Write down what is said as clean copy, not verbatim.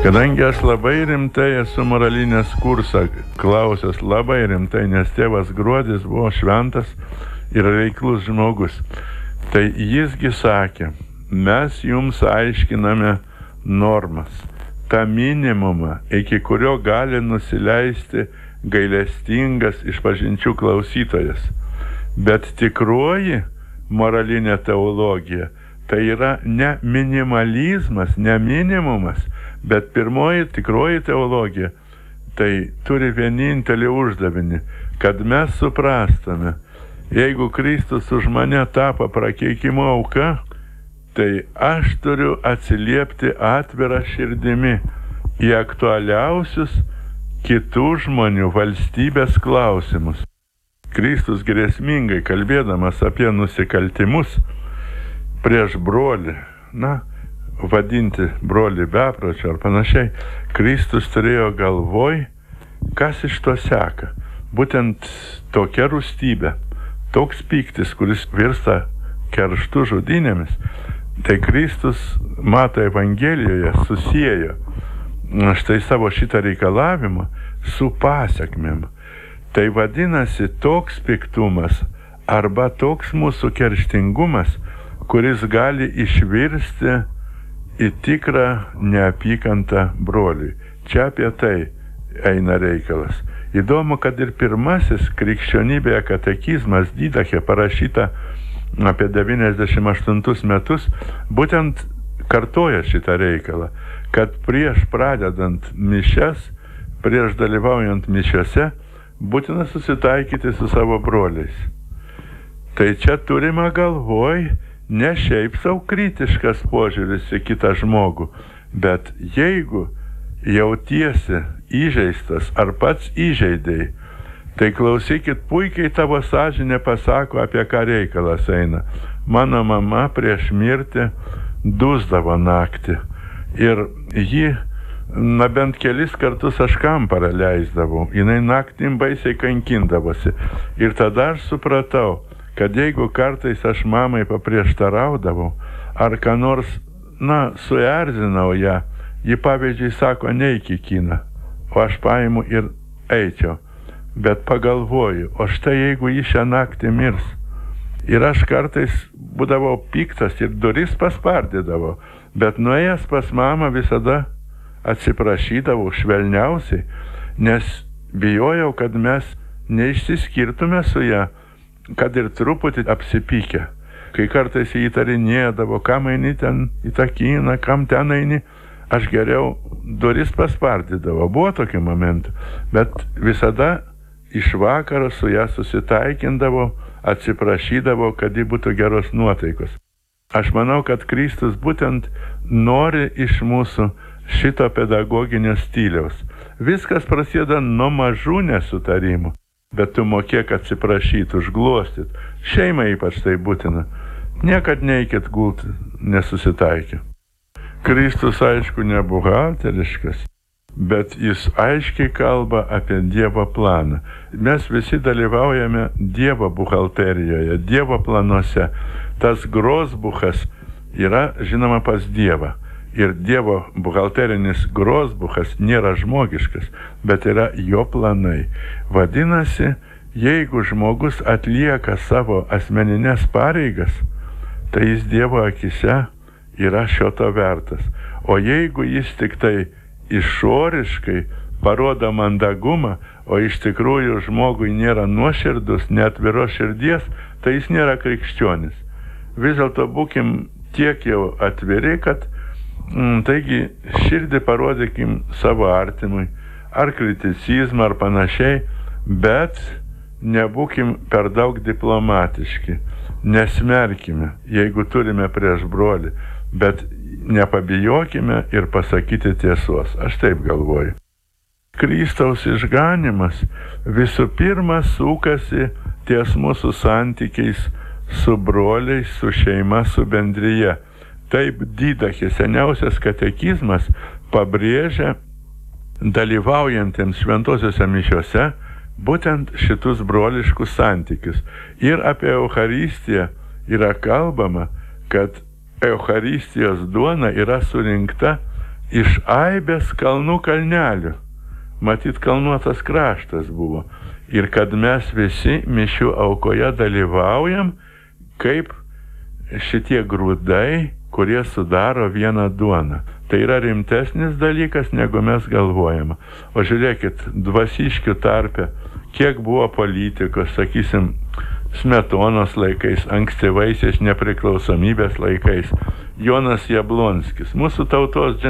Kadangi aš labai rimtai esu moralinės kursą klausęs, labai rimtai, nes tėvas Gruodis buvo šventas ir veiklus žmogus, tai jisgi sakė, mes jums aiškiname normas, tą minimumą, iki kurio gali nusileisti gailestingas išpažinčių klausytojas. Bet tikroji moralinė teologija tai yra ne minimalizmas, ne minimumas, bet pirmoji tikroji teologija tai turi vienintelį uždavinį, kad mes suprastume, jeigu Kristus už mane tapo prakeikimo auka, tai aš turiu atsiliepti atvirą širdimi į aktualiausius kitų žmonių valstybės klausimus. Kristus grėsmingai kalbėdamas apie nusikaltimus prieš brolį, vadinti brolį bepročiu ar panašiai, Kristus turėjo galvoj, kas iš to seka. Būtent tokia rūstybė, toks pyktis, kuris virsta kerštu žudynėmis, tai Kristus, Mato Evangelijoje, susiejo štai savo šitą reikalavimą su pasekmėm. Tai vadinasi toks piktumas arba toks mūsų kerštingumas, kuris gali išvirsti į tikrą neapykantą broliui. Čia apie tai eina reikalas. Įdomu, kad ir pirmasis krikščionybėje katekizmas Didache parašyta apie 98 metus, būtent kartoja šitą reikalą, kad prieš pradedant mišias, prieš dalyvaujant mišiose, būtina susitaikyti su savo broliais. Tai čia turima galvoj ne šiaip savo kritiškas požiūris į kitą žmogų, bet jeigu jautiesi įžeistas ar pats įžeidėjai, tai klausykit, puikiai tavo sąžinė pasako, apie ką reikalas eina. Mano mama prieš mirtį dusdavo naktį ir ji, bent kelis kartus aš kamparą leisdavau, jinai naktim baisiai kankindavosi. Ir tada aš supratau, kad jeigu kartais aš mamai paprieštaraudavau, ar ką nors, suerzinau ją, ji pavyzdžiui sako, neik į kiną, o aš paimu ir eičiau. Bet pagalvoju, o štai jeigu ji šią naktį mirs, ir aš kartais būdavau piktas ir duris paspardydavau, bet nuėjęs pas mamą visada atsiprašydavau švelniausiai, nes bijojau, kad mes neišsiskirtume su ją, kad ir truputį apsipykę. Kai kartais jį įtarinėdavo, kam eini ten į tą kiną, kam ten eini, aš geriau duris paspardydavau. Buvo tokių momentų, bet visada iš vakaro su ją susitaikindavau, atsiprašydavau, kad ji būtų geros nuotaikos. Aš manau, kad Kristus būtent nori iš mūsų šito pedagoginio stiliaus. Viskas prasideda nuo mažų nesutarimų, bet tu mokėk atsiprašyti, užglostyt. Šeimai ypač tai būtina. Niekad neikit gult nesusitaikę. Kristus, aišku, ne buhalteriškas, bet jis aiškiai kalba apie Dievo planą. Mes visi dalyvaujame Dievo buhalterijoje, Dievo planuose. Tas grosbuchas yra, žinoma, pas Dievą. Ir Dievo buhalterinis grosbuchas nėra žmogiškas, bet yra jo planai. Vadinasi, jeigu žmogus atlieka savo asmeninės pareigas, tai jis Dievo akise yra šito vertas. O jeigu jis tik tai išoriškai parodo mandagumą, o iš tikrųjų žmogui nėra nuoširdus, neatviros širdies, tai jis nėra krikščionis. Vis dėlto būkim tiek jau atviri, kad taigi širdį parodykim savo artimui, ar kriticizmą, ar panašiai, bet nebūkim per daug diplomatiški. Nesmerkime, jeigu turime prieš brolį, bet nepabijokime ir pasakyti tiesos. Aš taip galvoju. Kristaus išganymas visų pirma sukasi ties mūsų santykiais su broliais, su šeima, su bendrija. Taip Didache, seniausias katekizmas, pabrėžia dalyvaujantiems šventosiuose mišiuose būtent šitus broliškus santykius. Ir apie Eucharistiją yra kalbama, kad Eucharistijos duona yra surinkta iš aibės kalnų kalnelių. Matyt, kalnuotas kraštas buvo. Ir kad mes visi mišių aukoje dalyvaujam, kaip šitie grūdai, kurie sudaro vieną duoną. Tai yra rimtesnis dalykas, negu mes galvojame. O žiūrėkit, dvasiškių tarpe, kiek buvo politikos, sakysim, Smetonos laikais, ankstyvaisiais nepriklausomybės laikais, Jonas Jablonskis, mūsų tautos